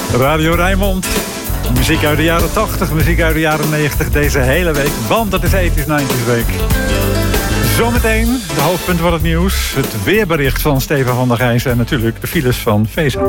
Radio Rijnmond. Muziek uit de jaren 80, muziek uit de jaren 90 deze hele week. Want het is 80s, 90s week. Zometeen de hoofdpunten van het nieuws. Het weerbericht van Stefan van der Gijs en natuurlijk de files van Veza.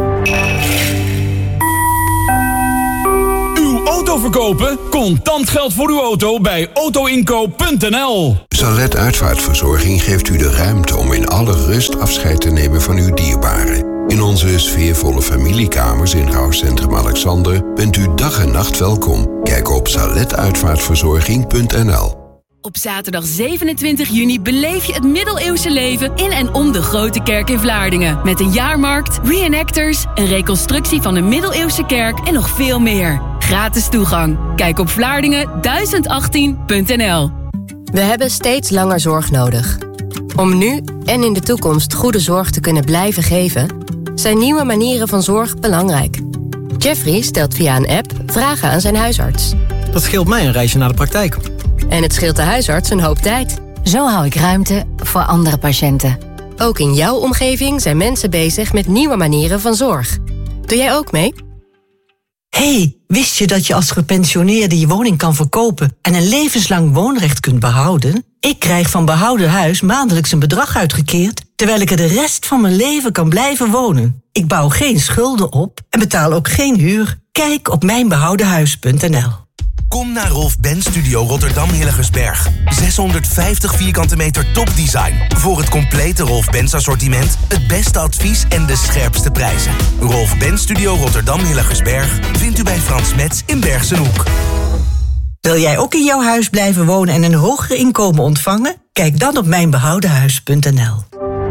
Uw auto verkopen? Contant geld voor uw auto bij autoinkoop.nl. Salet Uitvaartverzorging geeft u de ruimte om in alle rust afscheid te nemen van uw dierbaren. In onze sfeervolle familiekamers in Rouwcentrum Alexander bent u dag en nacht welkom. Kijk op saletuitvaartverzorging.nl. Op zaterdag 27 juni beleef je het middeleeuwse leven in en om de Grote Kerk in Vlaardingen. Met een jaarmarkt, reenactors, een reconstructie van de middeleeuwse kerk en nog veel meer. Gratis toegang. Kijk op Vlaardingen1018.nl. We hebben steeds langer zorg nodig. Om nu en in de toekomst goede zorg te kunnen blijven geven, zijn nieuwe manieren van zorg belangrijk. Jeffrey stelt via een app vragen aan zijn huisarts. Dat scheelt mij een reisje naar de praktijk. En het scheelt de huisarts een hoop tijd. Zo hou ik ruimte voor andere patiënten. Ook in jouw omgeving zijn mensen bezig met nieuwe manieren van zorg. Doe jij ook mee? Hey, wist je dat je als gepensioneerde je woning kan verkopen en een levenslang woonrecht kunt behouden? Ik krijg van Behouden Huis maandelijks een bedrag uitgekeerd, terwijl ik er de rest van mijn leven kan blijven wonen. Ik bouw geen schulden op en betaal ook geen huur. Kijk op mijnbehoudenhuis.nl. Kom naar Rolf Benz Studio Rotterdam Hillegersberg. 650 vierkante meter topdesign. Voor het complete Rolf Benz assortiment, het beste advies en de scherpste prijzen. Rolf Benz Studio Rotterdam Hillegersberg vindt u bij Frans Metz in Bergsenhoek. Wil jij ook in jouw huis blijven wonen en een hoger inkomen ontvangen? Kijk dan op mijnbehoudenhuis.nl.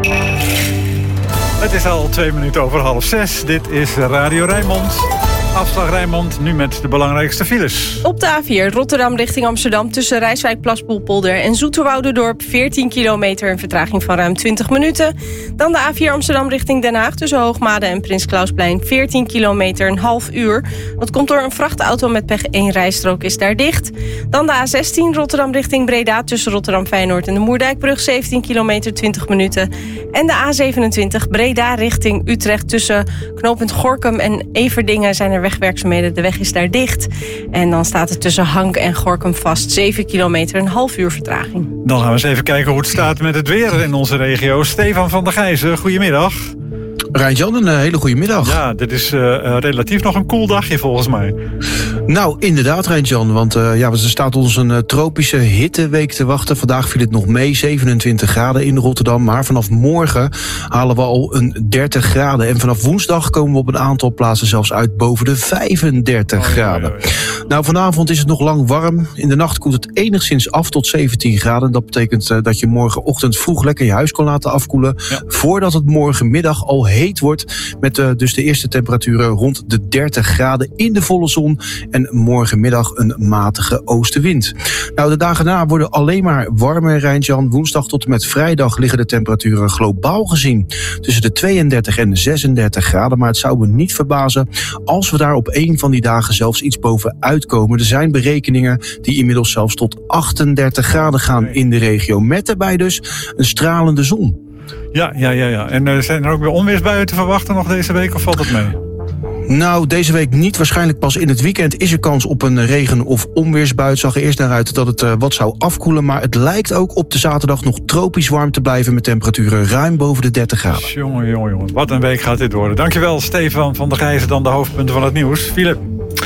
Het is al 2 minuten over 5:30. Dit is Radio Rijnmond. Afslag Rijnmond, nu met de belangrijkste files. Op de A4 Rotterdam richting Amsterdam tussen Rijswijk, Plaspoelpolder en Zoeterwouderdorp 14 kilometer, een vertraging van ruim 20 minuten. Dan de A4 Amsterdam richting Den Haag tussen Hoogmade en Prins Klausplein 14 kilometer, een half uur. Dat komt door een vrachtauto met pech, 1 rijstrook is daar dicht. Dan de A16 Rotterdam richting Breda tussen Rotterdam Feyenoord en de Moerdijkbrug 17 kilometer, 20 minuten. En de A27 Breda richting Utrecht tussen knooppunt Gorinchem en Everdingen zijn er wegwerkzaamheden. De weg is daar dicht. En dan staat het tussen Hank en Gorinchem vast 7 kilometer, een half uur vertraging. Dan gaan we eens even kijken hoe het staat met het weer in onze regio. Stefan van der Gijzen, goedemiddag. Rijntjan, een hele goede middag. Ja, dit is relatief nog een koel dagje volgens mij. Nou, inderdaad Rijntjan, want er staat ons een tropische hitteweek te wachten. Vandaag viel het nog mee, 27 graden in Rotterdam. Maar vanaf morgen halen we al een 30 graden. En vanaf woensdag komen we op een aantal plaatsen zelfs uit boven de 35 graden. Nou, vanavond is het nog lang warm. In de nacht koelt het enigszins af tot 17 graden. Dat betekent dat je morgenochtend vroeg lekker je huis kan laten afkoelen. Ja. Voordat het morgenmiddag al heet wordt. Met dus de eerste temperaturen rond de 30 graden in de volle zon. En morgenmiddag een matige oostenwind. Nou, de dagen na worden alleen maar warmer, Rijntjan. Woensdag tot en met vrijdag liggen de temperaturen globaal gezien tussen de 32 en de 36 graden. Maar het zou me niet verbazen als we daar op een van die dagen zelfs iets bovenuit komen. Er zijn berekeningen die inmiddels zelfs tot 38 graden gaan in de regio. Met daarbij dus een stralende zon. Ja. En zijn er ook weer onweersbuien te verwachten nog deze week, of valt het mee? Nou, deze week niet. Waarschijnlijk pas in het weekend is er kans op een regen- of onweersbui. Het zag er eerst naar uit dat het wat zou afkoelen. Maar het lijkt ook op de zaterdag nog tropisch warm te blijven met temperaturen ruim boven de 30 graden. Jongen. Wat een week gaat dit worden. Dankjewel, Stefan van der Gijzen. Dan de hoofdpunten van het nieuws. Philip.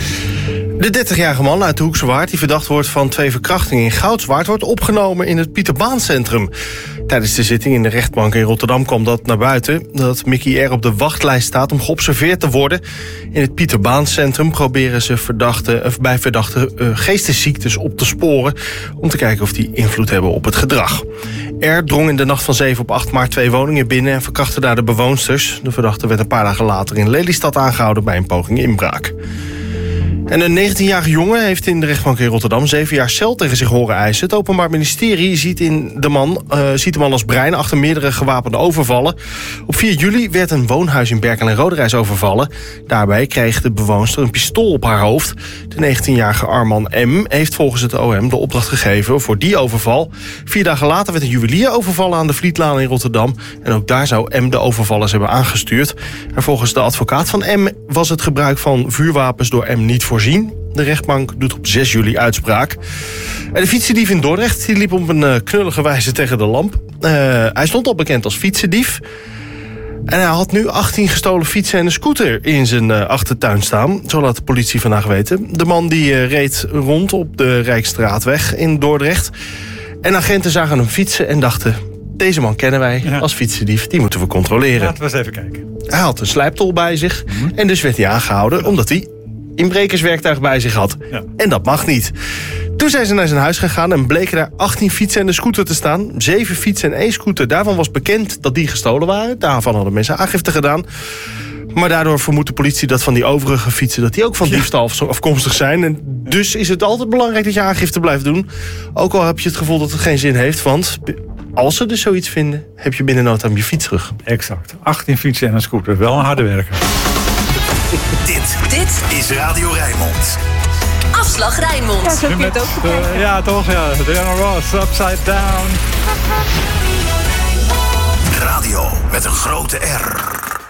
De 30-jarige man uit de Hoekse Waard, die verdacht wordt van 2 verkrachtingen in Goudswaard, wordt opgenomen in het Pieterbaancentrum. Tijdens de zitting in de rechtbank in Rotterdam kwam dat naar buiten, dat Mickey R. op de wachtlijst staat om geobserveerd te worden. In het Pieterbaancentrum proberen ze bij verdachten geestesziektes op te sporen, om te kijken of die invloed hebben op het gedrag. R. drong in de nacht van 7 op 8 maart 2 woningen binnen en verkrachtte daar de bewoonsters. De verdachte werd een paar dagen later in Lelystad aangehouden bij een poging inbraak. En een 19-jarige jongen heeft in de rechtbank in Rotterdam 7 jaar cel tegen zich horen eisen. Het Openbaar Ministerie ziet de man als brein achter meerdere gewapende overvallen. Op 4 juli werd een woonhuis in Berkel en Roderijs overvallen. Daarbij kreeg de bewoonster een pistool op haar hoofd. De 19-jarige Arman M. heeft volgens het OM de opdracht gegeven voor die overval. 4 dagen later werd een juwelier overvallen aan de Vlietlaan in Rotterdam. En ook daar zou M de overvallers hebben aangestuurd. En volgens de advocaat van M was het gebruik van vuurwapens door M niet voorzien. De rechtbank doet op 6 juli uitspraak. En de fietsendief in Dordrecht die liep op een knullige wijze tegen de lamp. Hij stond al bekend als fietsendief. En hij had nu 18 gestolen fietsen en een scooter in zijn achtertuin staan. Zo laat de politie vandaag weten. De man die reed rond op de Rijksstraatweg in Dordrecht. En agenten zagen hem fietsen en dachten... deze man kennen wij als fietsendief, die moeten we controleren. Laten we eens even kijken. Hij had een slijptol bij zich en dus werd hij aangehouden... omdat hij inbrekerswerktuig bij zich had. Ja. En dat mag niet. Toen zijn ze naar zijn huis gegaan en bleken daar 18 fietsen en een scooter te staan. 7 fietsen en 1 scooter. Daarvan was bekend dat die gestolen waren. Daarvan hadden mensen aangifte gedaan. Maar daardoor vermoedt de politie dat van die overige fietsen... dat die ook van diefstal afkomstig zijn. En dus is het altijd belangrijk dat je aangifte blijft doen. Ook al heb je het gevoel dat het geen zin heeft. Want als ze dus zoiets vinden, heb je binnen no time je fiets terug. Exact. 18 fietsen en een scooter. Wel een harde werker. Dit is Radio Rijnmond. Afslag Rijnmond. Ja, zo kun je het ook bekijken. Ja, toch, ja. Diana Ross, Upside Down. Radio met een grote R.